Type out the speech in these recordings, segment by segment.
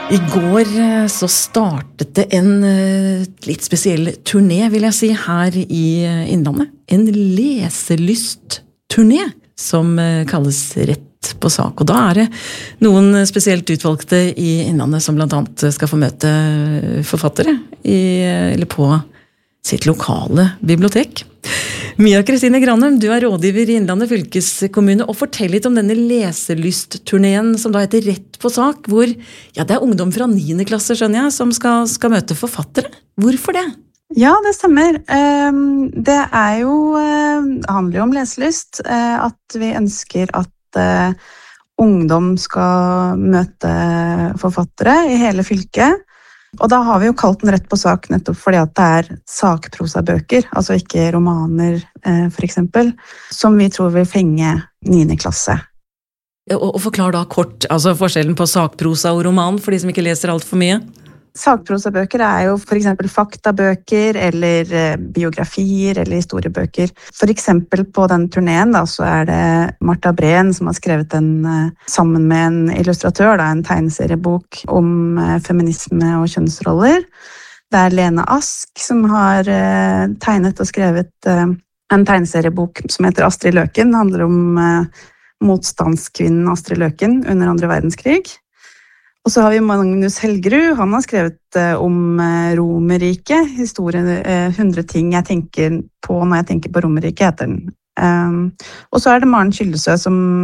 I går så startet det en litt spesiell turné, vil jeg si, her i Innlandet. En leselystturné som kalles Rett på sak. Og da det noen spesielt utvalgte i Innlandet som blant annet skal få møte forfattere eller på sitt lokale bibliotek. Mia Kristine Granum, du rådgiver i Innlandet fylkeskommune, og fortell litt om denne leselystturneen som da heter Rett på sak, hvor det ungdom fra 9. klasse, skjønner jeg, som skal møte forfattere. Hvorfor det? Ja, det stemmer. Det handler jo om leselyst, at vi ønsker at ungdom skal møte forfattere i hele fylket. Og da har vi jo kalt den Rett på sak nettopp fordi at det sakprosabøker, altså ikke romaner for eksempel, som vi tror vil fenge 9. klasse. Og forklar da kort altså forskjellen på sakprosa og roman for de som ikke leser alt for mye. Sakprosabøker jo for eksempel faktabøker eller biografier eller historiebøker. For eksempel på den turneen da, så det Martha Breen som har skrevet sammen med en illustratør, en tegneseriebok om feminisme og kjønnsroller. Det Lene Ask som har tegnet og skrevet en tegneseriebok som heter Astrid Løken. Det handler om motstandskvinnen Astrid Løken under 2. verdenskrig. Og så har vi Magnus Helgerud, han har skrevet om Romerriket, historien 100 ting jeg tenker på når jeg tenker på Romerriket, heter den. Og så det Maren Kyllesø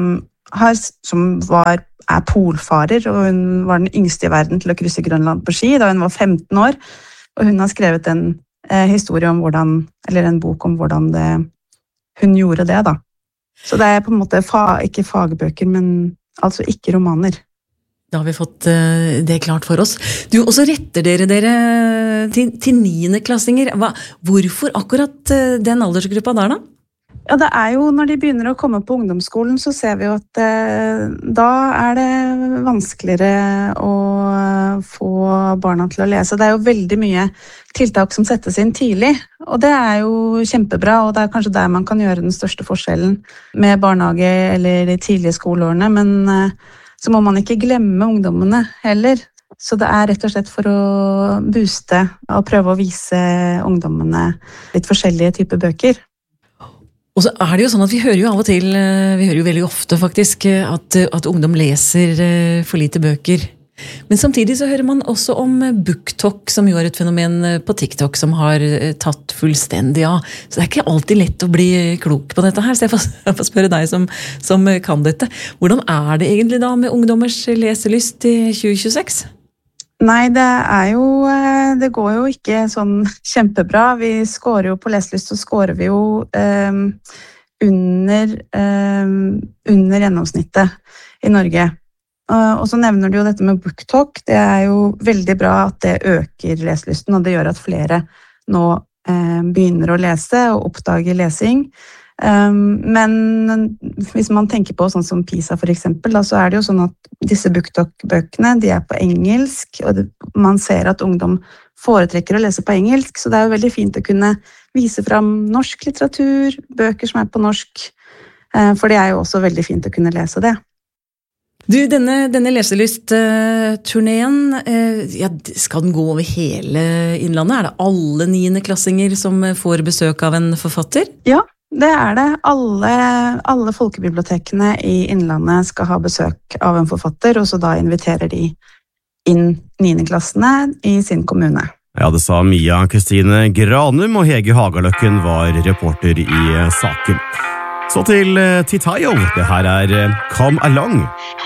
som polfarer, og hun var den yngste i verden til å krysse Grønland på ski da hun var 15 år, og hun har skrevet en historie om en bok om hvordan hun gjorde det da. Så det på en måte ikke fagbøker, men altså ikke romaner. Da har vi fått det klart for oss. Du, og så retter dere til 9. klassinger. Hvorfor akkurat den aldersgruppa der da? Ja, det jo når de begynner å komme på ungdomsskolen, så ser vi jo at da det vanskeligere å få barna til å lese. Det jo veldig mye tiltak som settes inn tidlig, og det jo kjempebra, og det kanskje der man kan gjøre den største forskjellen med barnehage eller de tidlige skoleårene, men så må man ikke glemme ungdommene heller. Så det rett og slett for å booste og prøve å vise ungdommene litt forskjellige typer bøker. Og så det jo sånn at vi hører jo av og til, vi hører jo veldig ofte faktisk, at ungdom leser for lite bøker. Men samtidig så hører man også om BookTok, som jo et fenomen på TikTok som har tatt fullstendig av. Så det ikke alltid lett å bli klok på dette her, så jeg får spørre deg som kan dette. Hvordan det egentlig da med ungdommers leselyst i 2026? Nei, det går jo ikke sånn kjempebra. Vi scorer jo på leselyst, så scorer vi jo under gjennomsnittet i Norge. Og så nevner du jo dette med BookTok. Det jo veldig bra at det øker leselysten, og det gjør at flere nå begynner å lese og oppdager lesing. Men hvis man tenker på sånn som PISA for eksempel, da, så det jo sånn at disse BookTok-bøkene, de på engelsk, og man ser at ungdom foretrekker å lese på engelsk, så det jo veldig fint å kunne vise fram norsk litteratur, bøker som på norsk, for det jo også veldig fint å kunne lese det. Du, denne leselystturneen, skal den gå over hele Innlandet? Det alle 9. klassinger som får besøk av en forfatter? Ja, det det. Alle folkebibliotekene i Innlandet skal ha besøk av en forfatter, og så da inviterer de inn 9. klassene i sin kommune. Ja, det sa Mia Kristine Granum, og Hege Hagaløkken var reporter i saken. Så til Titayo, det her Come Along.